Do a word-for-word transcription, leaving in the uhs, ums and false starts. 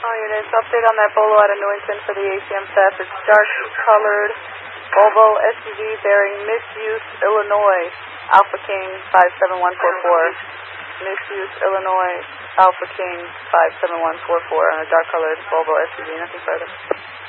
All units, update on that Bolo out of Newington for the A C M theft. It's dark-colored Volvo S U V bearing Misuse, Illinois, Alpha King five seven one four four. Misuse, Illinois, Alpha King five seven one four four on a dark-colored Volvo S U V. Nothing further.